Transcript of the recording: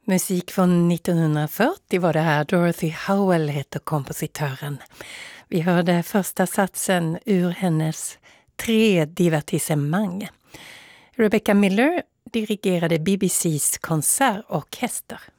Musik från 1940 var det här. Dorothy Howell heter kompositören. Vi hörde första satsen ur hennes 3 divertissemang. Rebecca Miller dirigerade BBC:s konsertorkester.